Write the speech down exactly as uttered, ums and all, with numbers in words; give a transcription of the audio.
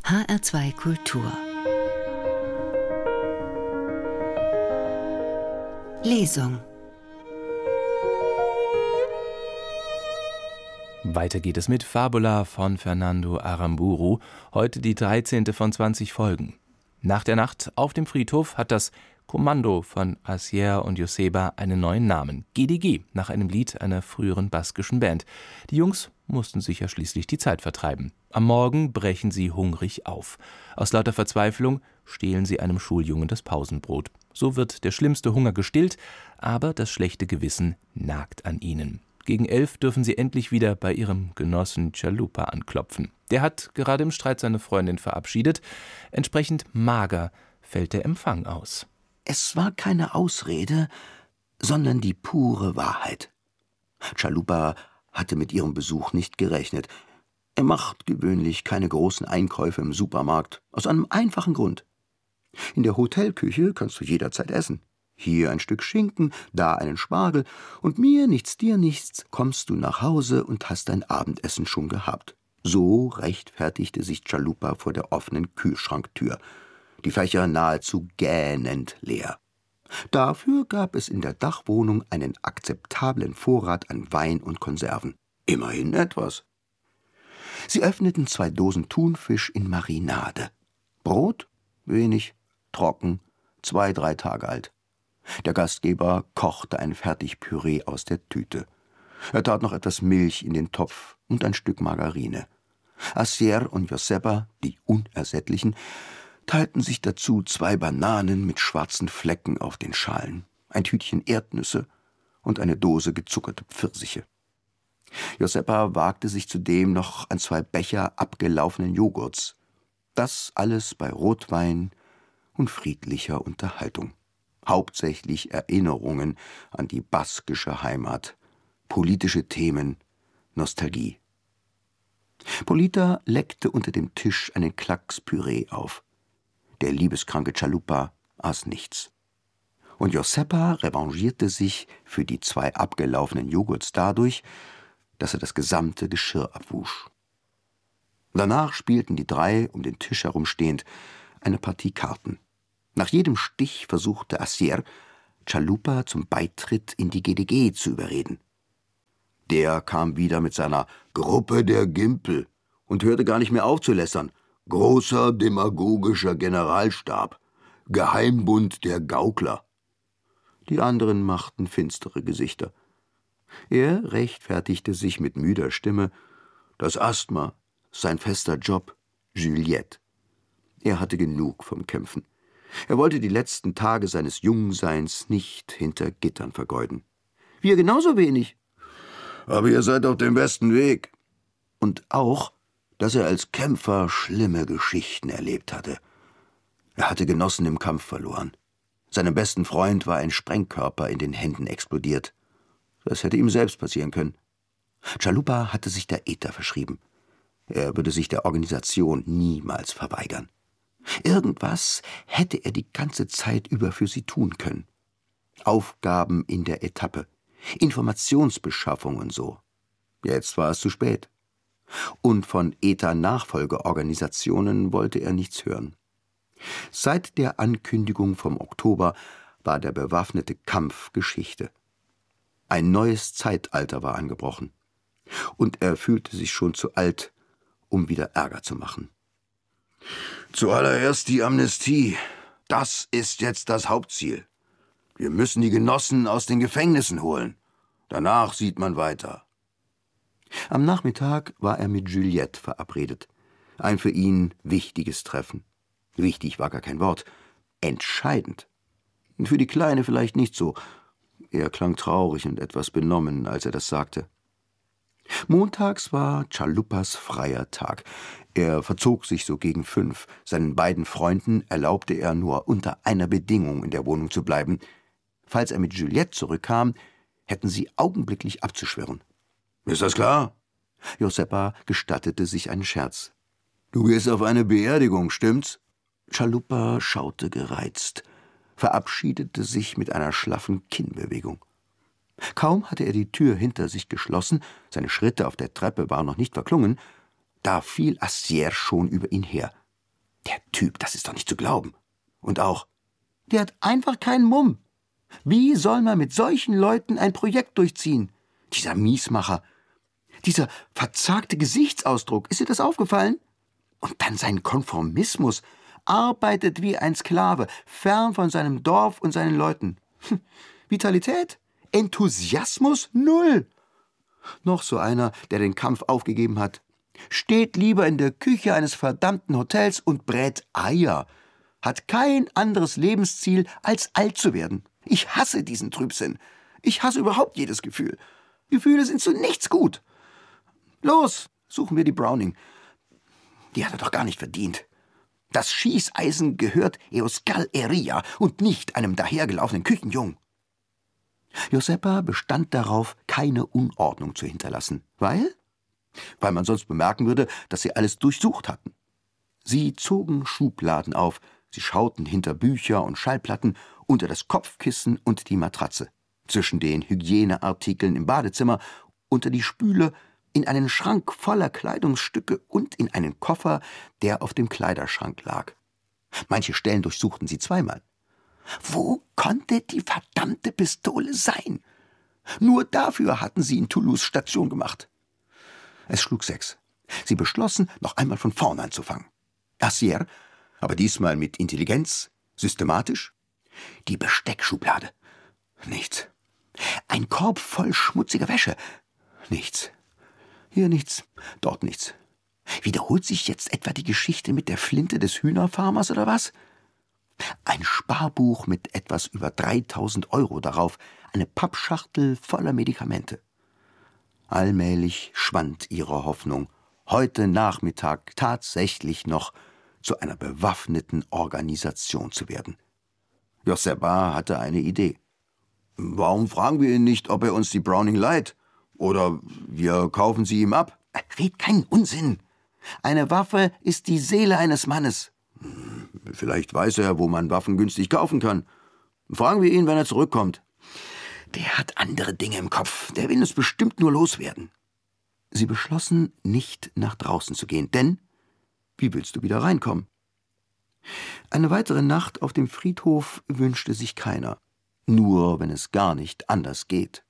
H R zwei Kultur Lesung. Weiter geht es mit Fabula von Fernando Aramburu, heute die dreizehnte von zwanzig Folgen. Nach der Nacht auf dem Friedhof hat das Kommando von Asier und Joseba einen neuen Namen, G D G, nach einem Lied einer früheren baskischen Band. Die Jungs mussten sich ja schließlich die Zeit vertreiben. Am Morgen brechen sie hungrig auf. Aus lauter Verzweiflung stehlen sie einem Schuljungen das Pausenbrot. So wird der schlimmste Hunger gestillt, aber das schlechte Gewissen nagt an ihnen. Gegen elf dürfen sie endlich wieder bei ihrem Genossen Chalupa anklopfen. Der hat gerade im Streit seine Freundin verabschiedet. Entsprechend mager fällt der Empfang aus. Es war keine Ausrede, sondern die pure Wahrheit. Chalupa hatte mit ihrem Besuch nicht gerechnet. Er macht gewöhnlich keine großen Einkäufe im Supermarkt, aus einem einfachen Grund. In der Hotelküche kannst du jederzeit essen. Hier ein Stück Schinken, da einen Spargel, und mir nichts, dir nichts, kommst du nach Hause und hast dein Abendessen schon gehabt. So rechtfertigte sich Chalupa vor der offenen Kühlschranktür. Die Fächer nahezu gähnend leer. Dafür gab es in der Dachwohnung einen akzeptablen Vorrat an Wein und Konserven. Immerhin etwas. Sie öffneten zwei Dosen Thunfisch in Marinade. Brot? Wenig, trocken, zwei, drei Tage alt. Der Gastgeber kochte ein Fertigpüree aus der Tüte. Er tat noch etwas Milch in den Topf und ein Stück Margarine. Asier und Joseba, die Unersättlichen, teilten sich dazu zwei Bananen mit schwarzen Flecken auf den Schalen, ein Tütchen Erdnüsse und eine Dose gezuckerte Pfirsiche. Joseba wagte sich zudem noch an zwei Becher abgelaufenen Joghurts. Das alles bei Rotwein und friedlicher Unterhaltung. Hauptsächlich Erinnerungen an die baskische Heimat, politische Themen, Nostalgie. Polita leckte unter dem Tisch einen Klacks Püree auf. Der liebeskranke Chalupa aß nichts. Und Joseba revanchierte sich für die zwei abgelaufenen Joghurts dadurch, dass er das gesamte Geschirr abwusch. Danach spielten die drei, um den Tisch herumstehend, eine Partie Karten. Nach jedem Stich versuchte Asier, Chalupa zum Beitritt in die G D G zu überreden. Der kam wieder mit seiner Gruppe der Gimpel und hörte gar nicht mehr auf zu lästern. Großer demagogischer Generalstab, Geheimbund der Gaukler. Die anderen machten finstere Gesichter. Er rechtfertigte sich mit müder Stimme. Das Asthma, sein fester Job, Juliette. Er hatte genug vom Kämpfen. Er wollte die letzten Tage seines Jungseins nicht hinter Gittern vergeuden. Wir genauso wenig. Aber ihr seid auf dem besten Weg. Und auch, dass er als Kämpfer schlimme Geschichten erlebt hatte. Er hatte Genossen im Kampf verloren. Seinem besten Freund war ein Sprengkörper in den Händen explodiert. Das hätte ihm selbst passieren können. Chalupa hatte sich der Äther verschrieben. Er würde sich der Organisation niemals verweigern. Irgendwas hätte er die ganze Zeit über für sie tun können. Aufgaben in der Etappe, Informationsbeschaffung und so. Jetzt war es zu spät. Und von E T A-Nachfolgeorganisationen wollte er nichts hören. Seit der Ankündigung vom Oktober war der bewaffnete Kampf Geschichte. Ein neues Zeitalter war angebrochen. Und er fühlte sich schon zu alt, um wieder Ärger zu machen. Zuallererst die Amnestie. Das ist jetzt das Hauptziel. Wir müssen die Genossen aus den Gefängnissen holen. Danach sieht man weiter. Am Nachmittag war er mit Juliette verabredet. Ein für ihn wichtiges Treffen. Wichtig war gar kein Wort. Entscheidend. Für die Kleine vielleicht nicht so. Er klang traurig und etwas benommen, als er das sagte. Montags war Chalupas freier Tag. Er verzog sich so gegen fünf. Seinen beiden Freunden erlaubte er nur unter einer Bedingung in der Wohnung zu bleiben. Falls er mit Juliette zurückkam, hätten sie augenblicklich abzuschwören. Ist das klar? Joseba gestattete sich einen Scherz. Du gehst auf eine Beerdigung, stimmt's? Chalupa schaute gereizt, verabschiedete sich mit einer schlaffen Kinnbewegung. Kaum hatte er die Tür hinter sich geschlossen, seine Schritte auf der Treppe waren noch nicht verklungen, da fiel Asier schon über ihn her. Der Typ, das ist doch nicht zu glauben. Und auch, der hat einfach keinen Mumm. Wie soll man mit solchen Leuten ein Projekt durchziehen? Dieser Miesmacher, dieser verzagte Gesichtsausdruck, ist dir das aufgefallen? Und dann sein Konformismus, arbeitet wie ein Sklave, fern von seinem Dorf und seinen Leuten. Hm. Vitalität? Enthusiasmus? Null. Noch so einer, der den Kampf aufgegeben hat. Steht lieber in der Küche eines verdammten Hotels und brät Eier. Hat kein anderes Lebensziel, als alt zu werden. Ich hasse diesen Trübsinn. Ich hasse überhaupt jedes Gefühl. Gefühle sind zu nichts gut. Los, suchen wir die Browning. Die hat er doch gar nicht verdient. Das Schießeisen gehört Euskal Herria und nicht einem dahergelaufenen Küchenjungen. Josepa bestand darauf, keine Unordnung zu hinterlassen. Weil? Weil man sonst bemerken würde, dass sie alles durchsucht hatten. Sie zogen Schubladen auf, sie schauten hinter Bücher und Schallplatten, unter das Kopfkissen und die Matratze, zwischen den Hygieneartikeln im Badezimmer, unter die Spüle, in einen Schrank voller Kleidungsstücke und in einen Koffer, der auf dem Kleiderschrank lag. Manche Stellen durchsuchten sie zweimal. Wo konnte die verdammte Pistole sein? Nur dafür hatten sie in Toulouse Station gemacht. Es schlug sechs. Sie beschlossen, noch einmal von vorn anzufangen. Assier, aber diesmal mit Intelligenz, systematisch. Die Besteckschublade. Nichts. Ein Korb voll schmutziger Wäsche. Nichts. Hier nichts, dort nichts. Wiederholt sich jetzt etwa die Geschichte mit der Flinte des Hühnerfarmers oder was? Ein Sparbuch mit etwas über dreitausend Euro darauf, eine Pappschachtel voller Medikamente. Allmählich schwand ihre Hoffnung, heute Nachmittag tatsächlich noch zu einer bewaffneten Organisation zu werden. Josepa hatte eine Idee. Warum fragen wir ihn nicht, ob er uns die Browning leiht? Oder wir kaufen sie ihm ab? Red keinen Unsinn. Eine Waffe ist die Seele eines Mannes. Vielleicht weiß er, wo man Waffen günstig kaufen kann. Fragen wir ihn, wenn er zurückkommt. Der hat andere Dinge im Kopf. Der will uns bestimmt nur loswerden. Sie beschlossen, nicht nach draußen zu gehen, denn wie willst du wieder reinkommen? Eine weitere Nacht auf dem Friedhof wünschte sich keiner. Nur wenn es gar nicht anders geht.